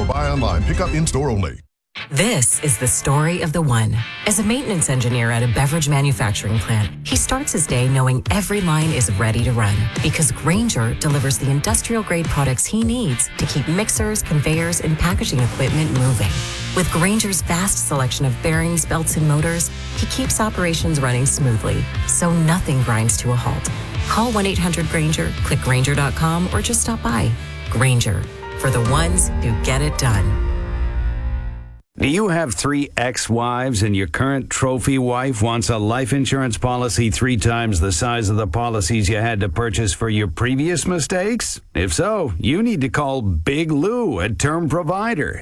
or buy online. Pick up in-store only. This is the story of the one. As a maintenance engineer at a beverage manufacturing plant, he starts his day knowing every line is ready to run because Grainger delivers the industrial-grade products he needs to keep mixers, conveyors, and packaging equipment moving. With Grainger's vast selection of bearings, belts, and motors, he keeps operations running smoothly, so nothing grinds to a halt. Call 1-800-GRAINGER, click Grainger.com, or just stop by. Grainger, for the ones who get it done. Do you have 3 ex-wives and your current trophy wife wants a life insurance policy 3 times the size of the policies you had to purchase for your previous mistakes? If so, you need to call Big Lou at Term Provider,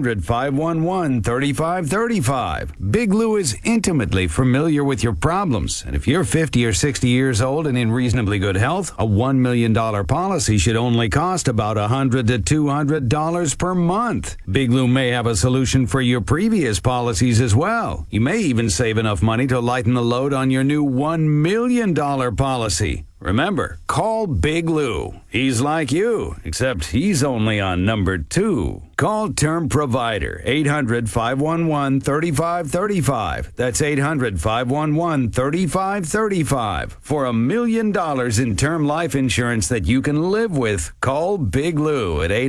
800-511-3535. Big Lou is intimately familiar with your problems, and if you're 50 or 60 years old and in reasonably good health, a $1 million policy should only cost about $100 to $200 per month. Big Lou may have a solution for your previous policies as well. You may even save enough money to lighten the load on your new $1 million policy. Remember, call Big Lou. He's like you, except he's only on number 2. Call Term Provider, 800-511-3535. That's 800-511-3535. For $1 million in term life insurance that you can live with, call Big Lou at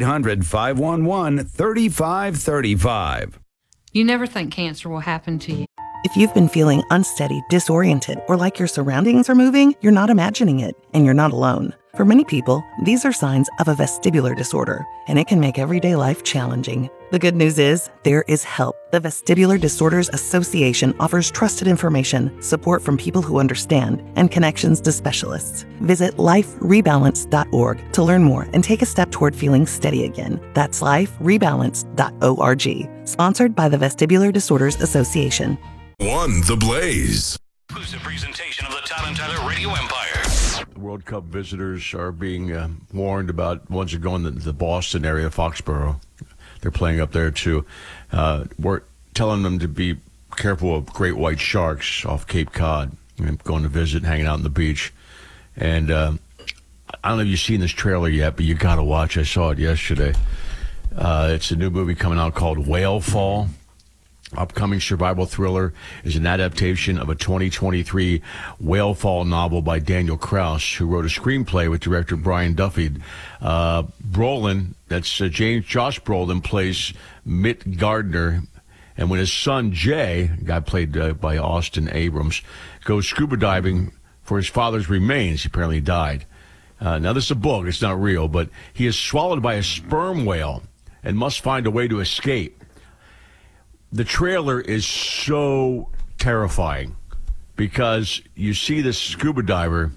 800-511-3535. You never think cancer will happen to you. If you've been feeling unsteady, disoriented, or like your surroundings are moving, you're not imagining it, and you're not alone. For many people, these are signs of a vestibular disorder, and it can make everyday life challenging. The good news is, there is help. The Vestibular Disorders Association offers trusted information, support from people who understand, and connections to specialists. Visit liferebalance.org to learn more and take a step toward feeling steady again. That's liferebalance.org. Sponsored by the Vestibular Disorders Association. The Blaze. Exclusive presentation of the Todd and Tyler Radio Empire. The World Cup visitors are being warned about ones that go in the Boston area, Foxborough. They're playing up there too. We're telling them to be careful of great white sharks off Cape Cod. I'm going to visit, hanging out on the beach. And I don't know if you've seen this trailer yet, but you got to watch. I saw it yesterday. It's a new movie coming out called Whale Fall. Upcoming survival thriller is an adaptation of a 2023 Whale Fall novel by Daniel Krauss, who wrote a screenplay with director Brian Duffy. Brolin, that's Josh Brolin, plays Mitt Gardner. And when his son Jay, a guy played by Austin Abrams, goes scuba diving for his father's remains, he apparently died. Now, this is a book. It's not real, but he is swallowed by a sperm whale and must find a way to escape. The trailer is so terrifying because you see this scuba diver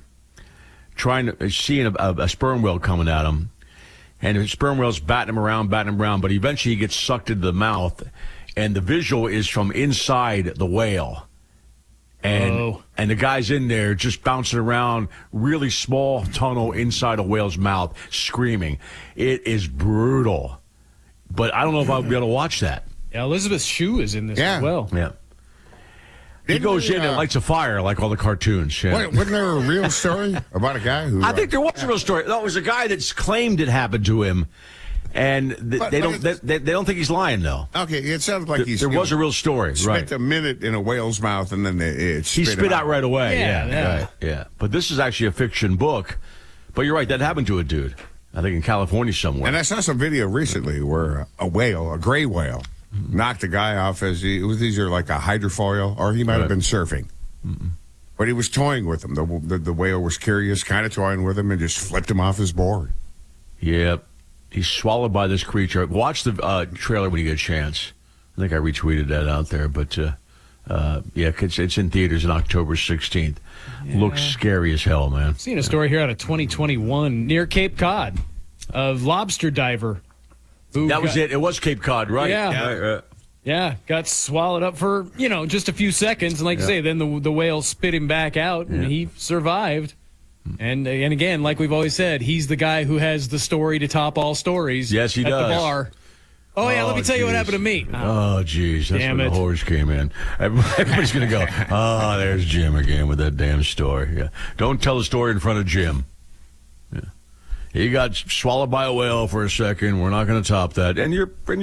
seeing a sperm whale coming at him, and the sperm whale's batting him around, but eventually he gets sucked into the mouth, and the visual is from inside the whale. And the guy's in there just bouncing around, really small tunnel inside a whale's mouth, screaming. It is brutal. But I don't know if I'll be able to watch that. Yeah, Elizabeth Shue is in this as well. Yeah. He goes in and lights a fire like all the cartoons. Yeah. Wasn't there a real story about a guy who... I think there was a real story. No, it was a guy that's claimed it happened to him, and they don't think he's lying, though. Okay, it sounds like there was a real story. Spent a minute in a whale's mouth, and then he spit out right away. Yeah. But this is actually a fiction book. But you're right, that happened to a dude, I think in California somewhere. And I saw some video recently where a gray whale, knocked a guy off as he was either like a hydrofoil or he might have been surfing. But he was toying with him. The whale was curious, kind of toying with him, and just flipped him off his board. Yep. He's swallowed by this creature. Watch the trailer when you get a chance. I think I retweeted that out there. But, it's in theaters on October 16th. Yeah. Looks scary as hell, man. I've seen a story here out of 2021 near Cape Cod of lobster diver. That was it. It was Cape Cod, right? Yeah, got swallowed up for, just a few seconds. And like you say, then the whale spit him back out, and he survived. And again, like we've always said, he's the guy who has the story to top all stories. Yes, he does. At the bar. Let me tell you what happened to me. Oh, geez. That's when the horse came in. Everybody's going to go, there's Jim again with that damn story. Yeah. Don't tell the story in front of Jim. He got swallowed by a whale for a second. We're not going to top that. And you're